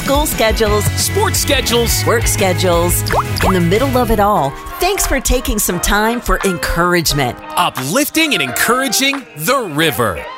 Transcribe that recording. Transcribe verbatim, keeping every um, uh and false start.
School schedules, sports schedules, work schedules. In the middle of it all, thanks for taking some time for encouragement. Uplifting and encouraging the river.